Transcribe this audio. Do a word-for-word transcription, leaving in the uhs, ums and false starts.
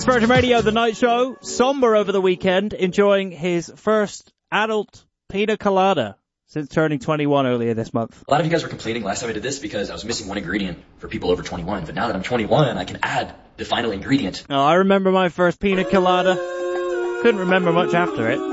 It's Virgin Radio, The Night Show. Somber over the weekend, enjoying his first adult pina colada since turning twenty-one earlier this month. A lot of you guys were complaining last time I did this because I was missing one ingredient for people over twenty-one. But now that I'm twenty-one, I can add the final ingredient. Oh, I remember my first pina colada. Couldn't remember much after it.